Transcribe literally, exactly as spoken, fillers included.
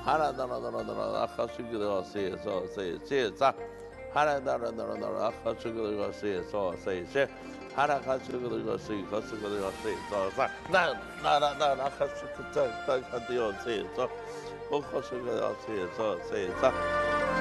哈啦哒啦哒啦哒啦，啊哈西格的西嗦西西扎，哈啦哒啦哒啦哒啦，啊哈西格的西嗦西西，哈啦哈西格的西哈西格的西嗦萨，那那那那那哈西格在在哈的西嗦，我哈西格的西嗦西扎。